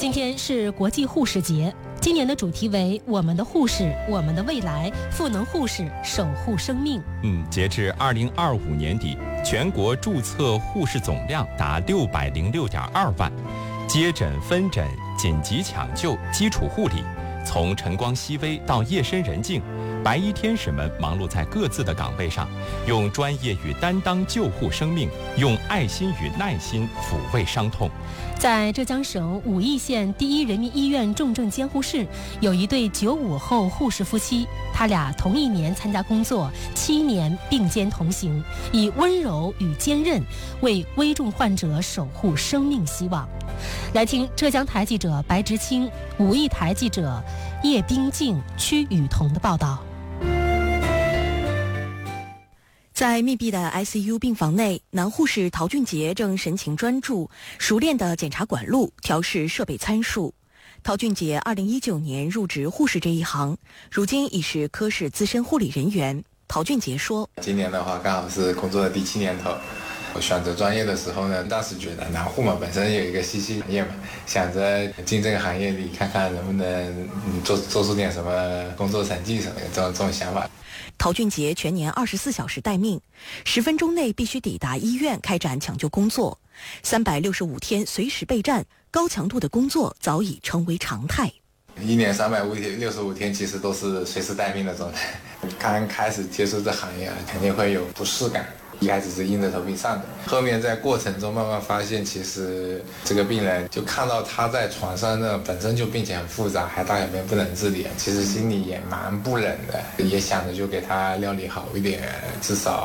今天是国际护士节，今年的主题为我们的护士，我们的未来，赋能护士，守护生命。 截至2025年底，全国注册护士总量达606.2万，接诊、分诊、紧急抢救、基础护理，从晨光熹微到夜深人静，白衣天使们忙碌在各自的岗位上，用专业与担当救护生命，用爱心与耐心抚慰伤痛。 在浙江省武义县第一人民医院重症监护室，有一对95后护士夫妻，他俩同一年参加工作，7年并肩同行，以温柔与坚韧为危重患者守护生命希望。来听浙江台记者白直清、武义台记者叶冰静、屈雨桐的报道。 在密闭的 ICU 病房内，男护士陶俊杰正神情专注，熟练地检查管路，调试设备参数。陶俊杰2019年入职护士这一行，如今已是科室资深护理人员。陶俊杰说：“ 今年的话，刚好是工作的第7年头。我选择专业的时候呢，当时觉得男护嘛本身有一个夕夕行业嘛，想着进这个行业里看看能不能做出点什么工作成绩什么的这种想法。” 陶俊杰全年24小时待命，10分钟内必须抵达医院开展抢救工作，365天随时备战，高强度的工作早已成为常态。 1年365天其实都是随时待命的状态。刚开始接触这行业肯定会有不适感，一开始是硬着头皮上的，后面在过程中慢慢发现，其实这个病人就看到他在床上那本身就病情很复杂，还大小便不能自理，其实心里也蛮不忍的，也想着就给他料理好一点，至少